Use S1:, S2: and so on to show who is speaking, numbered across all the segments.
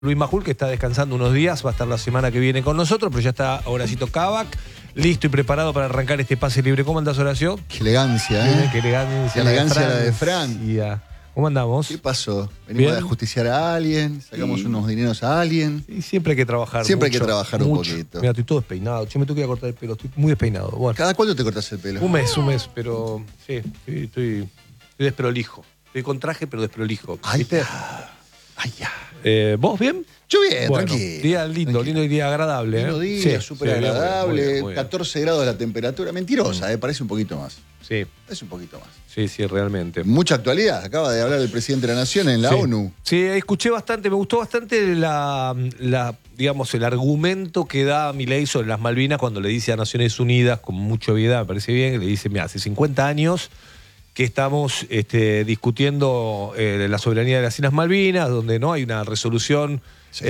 S1: Luis Majul, que está descansando unos días, va a estar la semana que viene con nosotros, pero ya está Horacito Cavac, listo y preparado para arrancar este pase libre. ¿Cómo andás, Horacio?
S2: Qué elegancia, ¿eh?
S1: Qué elegancia,
S2: Qué elegancia la de Fran.
S1: ¿Cómo andamos?
S2: ¿Qué pasó? Venimos a justiciar a alguien, sacamos unos dineros a alguien.
S1: Y siempre hay que trabajar.
S2: Siempre
S1: mucho,
S2: hay que trabajar un poquito.
S1: Mira, estoy todo despeinado. Che, me tengo que ir a cortar el pelo, estoy muy despeinado. Bueno,
S2: ¿Cada cuánto te cortas el pelo?
S1: un mes, pero sí, estoy desprolijo. Estoy con traje, pero desprolijo.
S2: Ay,
S1: ¿Viste?
S2: ya. Ay, ya.
S1: ¿Vos bien?
S2: Yo bien,
S1: Bueno,
S2: tranquilo.
S1: Día lindo,
S2: Tranquilo.
S1: lindo y día agradable.
S2: Lindo día, súper agradable. 14 grados la temperatura. Mentirosa, parece un poquito más.
S1: Sí.
S2: Es un poquito más.
S1: Sí, realmente.
S2: Mucha actualidad. Acaba de hablar el presidente de la Nación en la ONU.
S1: Sí, escuché bastante, me gustó bastante digamos, el argumento que da Milei sobre las Malvinas cuando le dice a Naciones Unidas, con mucha obviedad, me parece bien, le dice, mira, hace 50 años que estamos discutiendo la soberanía de las Islas Malvinas, donde no hay una resolución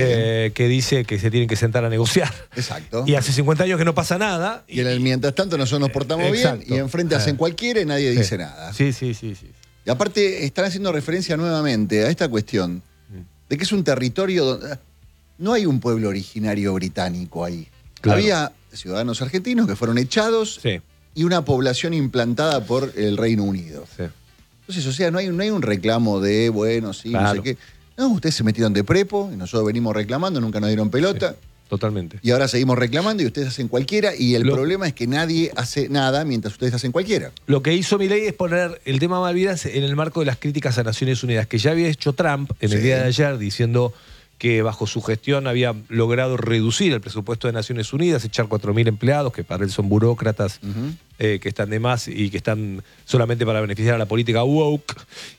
S1: que dice que se tienen que sentar a negociar.
S2: Exacto.
S1: Y hace 50 años que no pasa nada.
S2: Y en el mientras tanto nosotros nos portamos bien y enfrente hacen cualquiera y nadie dice nada.
S1: Sí.
S2: Y aparte están haciendo referencia nuevamente a esta cuestión de que es un territorio donde no hay un pueblo originario británico ahí.
S1: Claro.
S2: Había ciudadanos argentinos que fueron echados y una población implantada por el Reino Unido.
S1: Sí.
S2: Entonces, o sea, no hay un reclamo de, bueno, sí,
S1: Claro.
S2: no sé qué. No, ustedes se metieron de prepo y nosotros venimos reclamando, nunca nos dieron pelota.
S1: Sí, totalmente.
S2: Y ahora seguimos reclamando y ustedes hacen cualquiera y el problema es que nadie hace nada mientras ustedes hacen cualquiera.
S1: Lo que hizo Milei es poner el tema Malvinas en el marco de las críticas a Naciones Unidas, que ya había hecho Trump en el día de ayer diciendo que bajo su gestión había logrado reducir el presupuesto de Naciones Unidas, echar 4.000 empleados, que para él son burócratas que están de más y que están solamente para beneficiar a la política woke.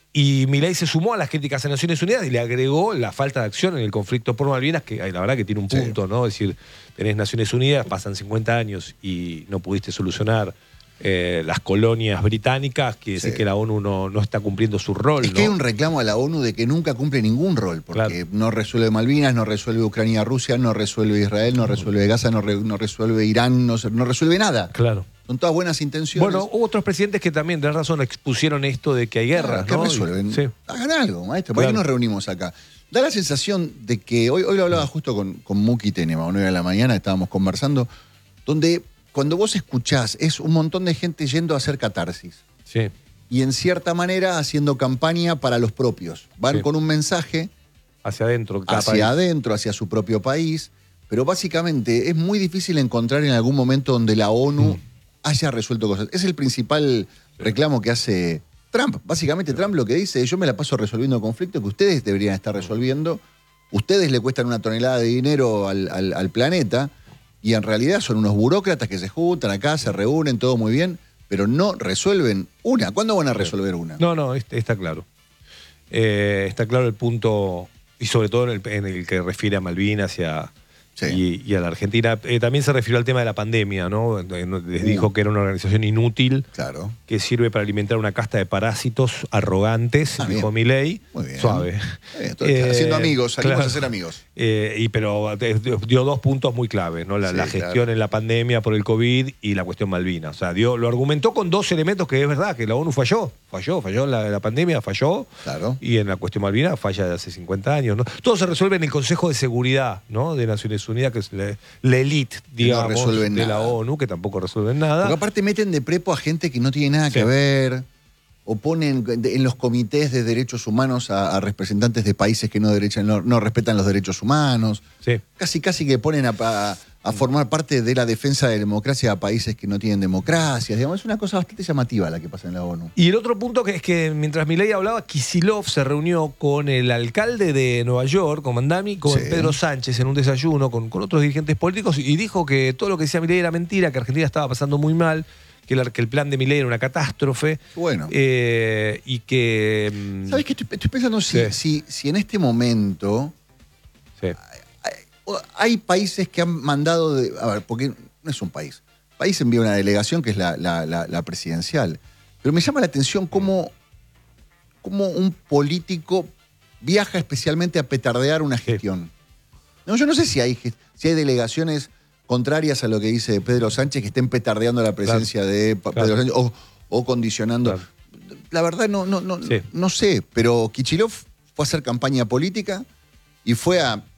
S1: Y Milei se sumó a las críticas a Naciones Unidas y le agregó la falta de acción en el conflicto por Malvinas, que la verdad que tiene un punto, ¿no? Es decir, tenés Naciones Unidas, pasan 50 años y no pudiste solucionar las colonias británicas, quiere decir que la ONU no está cumpliendo su rol.
S2: Es que hay un reclamo a la ONU de que nunca cumple ningún rol, porque no resuelve Malvinas, no resuelve Ucrania-Rusia, no resuelve Israel, no resuelve Gaza, no resuelve Irán, no resuelve nada.
S1: Claro.
S2: Son todas buenas intenciones.
S1: Bueno, hubo otros presidentes que también, de razón, expusieron esto de que hay guerras,
S2: ¿Qué
S1: ¿no?
S2: resuelven?
S1: Sí.
S2: Hagan algo, maestro. ¿Por qué nos reunimos acá? Da la sensación de que, hoy lo hablaba justo con Muki Tenema, a 9 de la mañana, estábamos conversando, donde cuando vos escuchás, es un montón de gente yendo a hacer catarsis.
S1: Sí.
S2: Y en cierta manera haciendo campaña para los propios. Van con un mensaje
S1: hacia adentro,
S2: hacia su propio país. Pero básicamente es muy difícil encontrar en algún momento donde la ONU haya resuelto cosas. Es el principal reclamo que hace Trump. Básicamente Trump lo que dice es: yo me la paso resolviendo conflictos que ustedes deberían estar resolviendo. Ustedes le cuestan una tonelada de dinero al planeta. Y en realidad son unos burócratas que se juntan acá, se reúnen, todo muy bien, pero no resuelven una. ¿Cuándo van a resolver una?
S1: No, está claro. Está claro el punto, y sobre todo en el que refiere a Malvinas y a la Argentina. También se refirió al tema de la pandemia, ¿no? Les dijo que era una organización inútil, que sirve para alimentar una casta de parásitos arrogantes, dijo Milei.
S2: Muy bien.
S1: Suave.
S2: Haciendo amigos, salimos a ser amigos.
S1: Pero dio dos puntos muy claves, ¿no? La gestión en la pandemia por el COVID y la cuestión Malvinas. O sea, lo argumentó con dos elementos que es verdad, que la ONU falló en la pandemia, falló.
S2: Claro.
S1: Y en la cuestión Malvinas falla de hace 50 años, ¿no? Todo se resuelve en el Consejo de Seguridad, ¿no? De Naciones Unidas, que es la elite, digamos, de la ONU, que tampoco resuelven nada.
S2: Porque aparte meten de prepo a gente que no tiene nada que ver, o ponen en los comités de derechos humanos a representantes de países que no respetan los derechos humanos. Casi que ponen a formar parte de la defensa de la democracia a países que no tienen democracia. Digamos, es una cosa bastante llamativa la que pasa en la ONU.
S1: Y el otro punto es que mientras Milei hablaba, Kicillof se reunió con el alcalde de Nueva York, con Mandami, con Pedro Sánchez en un desayuno, con otros dirigentes políticos, y dijo que todo lo que decía Milei era mentira, que Argentina estaba pasando muy mal, que el plan de Milei era una catástrofe.
S2: Bueno.
S1: Y que...
S2: ¿Sabes qué? Estoy pensando si en este momento... Hay países que han mandado... a ver, porque no es un país. El país envía una delegación que es la presidencial. Pero me llama la atención cómo un político viaja especialmente a petardear una gestión. No, yo no sé si hay delegaciones contrarias a lo que dice Pedro Sánchez que estén petardeando la presencia de Pedro Sánchez o condicionando. La verdad no sé, pero Kicillof fue a hacer campaña política y fue a